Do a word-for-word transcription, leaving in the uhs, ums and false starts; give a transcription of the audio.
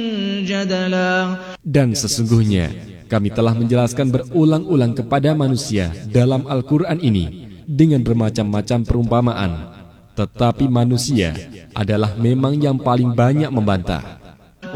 جدلا. Dan sesungguhnya kami telah menjelaskan berulang-ulang kepada manusia dalam Al-Quran ini dengan bermacam-macam perumpamaan, tetapi manusia adalah memang yang paling banyak membantah.